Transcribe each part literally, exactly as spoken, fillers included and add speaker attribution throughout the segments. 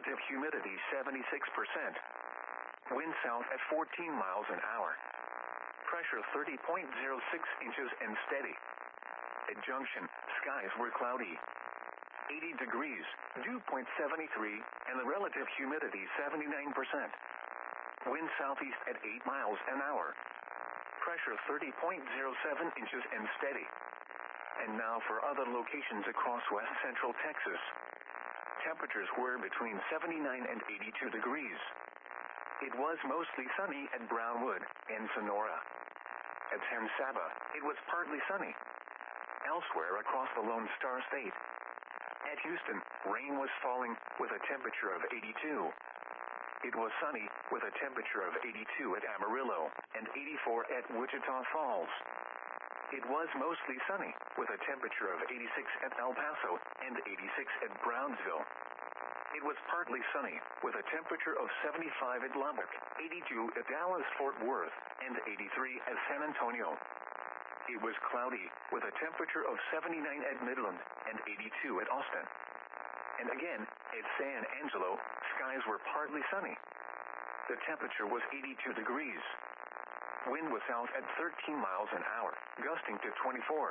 Speaker 1: relative humidity seventy-six percent. Wind south at fourteen miles an hour. Pressure thirty point zero six inches and steady. At Junction, skies were cloudy. eighty degrees, dew point seven three, and the relative humidity seventy-nine percent. Wind southeast at eight miles an hour. Pressure thirty point zero seven inches and steady. And now for other locations across west central Texas. Temperatures were between seventy-nine and eighty-two degrees. It was mostly sunny at Brownwood and Sonora. At San Saba, it was partly sunny. Elsewhere across the Lone Star State. At Houston, rain was falling with a temperature of eighty-two. It was sunny with a temperature of eighty-two at Amarillo and eighty-four at Wichita Falls. It was mostly sunny with a temperature of eighty-six at El Paso and eighty-six at Brownsville. It was partly sunny with a temperature of seventy-five at Lubbock, eighty-two at Dallas-Fort Worth, and eighty-three at San Antonio. It was cloudy with a temperature of seventy-nine at Midland and eighty-two at Austin. And again, at San Angelo, skies were partly sunny. The temperature was eighty-two degrees. Wind was south at thirteen miles an hour, gusting to twenty-four.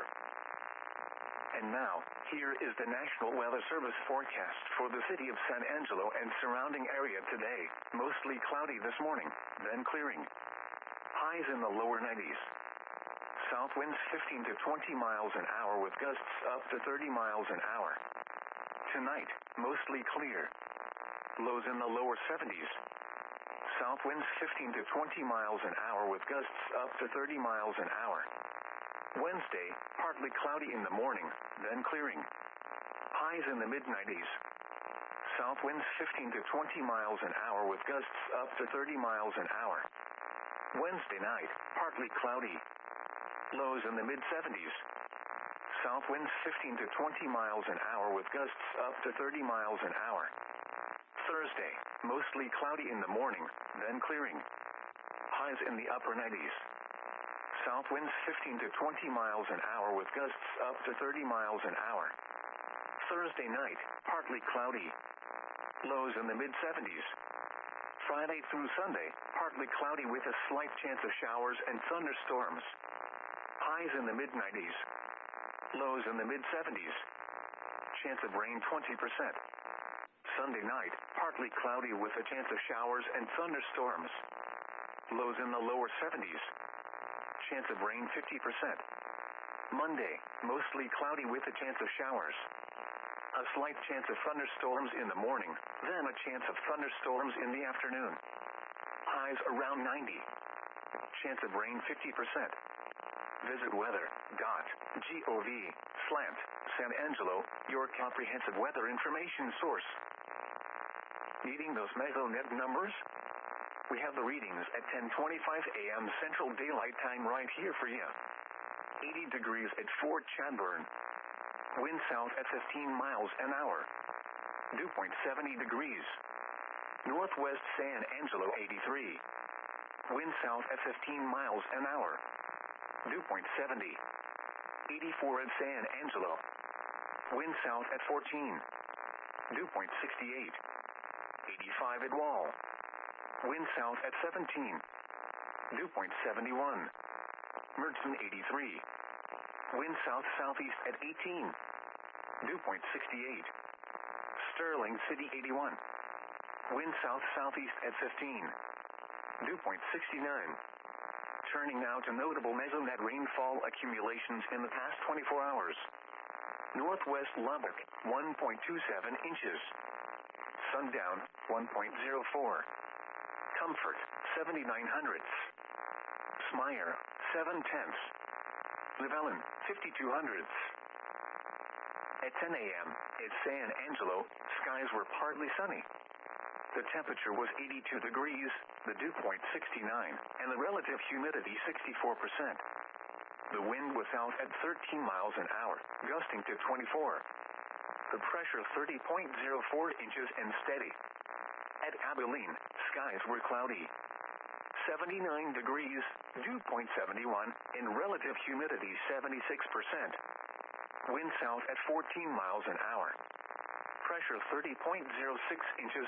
Speaker 1: And now, here is the National Weather Service forecast for the city of San Angelo and surrounding area today. Mostly cloudy this morning, then clearing. Highs in the lower nineties. South winds fifteen to twenty miles an hour with gusts up to thirty miles an hour. Tonight, mostly clear. Lows in the lower seventies. South winds fifteen to twenty miles an hour with gusts up to thirty miles an hour. Wednesday, partly cloudy in the morning, then clearing. Highs in the mid nineties. South winds fifteen to twenty miles an hour with gusts up to thirty miles an hour. Wednesday night, partly cloudy. Lows in the mid seventies. South winds fifteen to twenty miles an hour with gusts up to thirty miles an hour. Thursday, mostly cloudy in the morning, then clearing. Highs in the upper nineties. South winds fifteen to twenty miles an hour with gusts up to thirty miles an hour. Thursday night, partly cloudy. Lows in the mid seventies. Friday through Sunday, partly cloudy with a slight chance of showers and thunderstorms. Highs in the mid nineties. Lows in the mid seventies. Chance of rain twenty percent. Sunday night, partly cloudy with a chance of showers and thunderstorms. Lows in the lower seventies. Chance of rain fifty percent. Monday, mostly cloudy with a chance of showers. A slight chance of thunderstorms in the morning, then a chance of thunderstorms in the afternoon. Highs around ninety. Chance of rain fifty percent. Visit weather dot gov slash San Angelo, your comprehensive weather information source. Needing those MesoNet numbers? We have the readings at ten twenty-five a m Central Daylight Time right here for you. eighty degrees at Fort Chadbourne. Wind south at fifteen miles an hour. Dew point seventy degrees. Northwest San Angelo eighty-three. Wind south at fifteen miles an hour. Dew point seventy. eighty-four at San Angelo. Wind south at fourteen. Dew point sixty-eight. eighty-five at Wall. Wind south at seventeen. Dew point seventy-one. Mertzen eighty-three. Wind south-southeast at eighteen. Dew point sixty-eight. Sterling City eighty-one. Wind south-southeast at fifteen. Dew point sixty-nine. Turning now to notable MesoNet rainfall accumulations in the past twenty-four hours. Northwest Lubbock, one point two seven inches. Sundown, one point zero four. Comfort, seventy-nine hundredths. Smyre, seven tenths. Llewellyn, fifty-two hundredths. At ten a m at San Angelo, skies were partly sunny. The temperature was eighty-two degrees, the dew point sixty-nine, and the relative humidity sixty-four percent. The wind was south at thirteen miles an hour, gusting to twenty-four. The pressure thirty point zero four inches and steady. At Abilene, skies were cloudy. seventy-nine degrees, dew point seventy-one, and relative humidity seventy-six percent. Wind south at fourteen miles an hour. Pressure thirty point zero six inches